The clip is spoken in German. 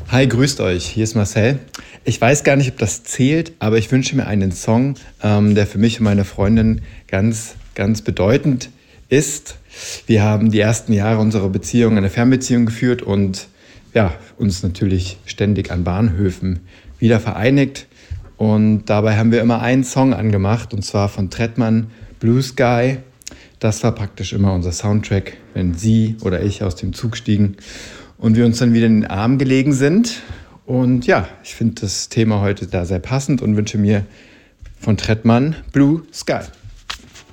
Hi, grüßt euch, hier ist Marcel. Ich weiß gar nicht, ob das zählt, aber ich wünsche mir einen Song, der für mich und meine Freundin ganz, ganz bedeutend ist. Wir haben die ersten Jahre unserer Beziehung eine Fernbeziehung geführt und ja, uns natürlich ständig an Bahnhöfen wieder vereinigt. Und dabei haben wir immer einen Song angemacht, und zwar von Trettmann, Blue Sky. Das war praktisch immer unser Soundtrack, wenn sie oder ich aus dem Zug stiegen und wir uns dann wieder in den Arm gelegen sind. Und ja, ich finde das Thema heute da sehr passend und wünsche mir von Trettmann Blue Sky.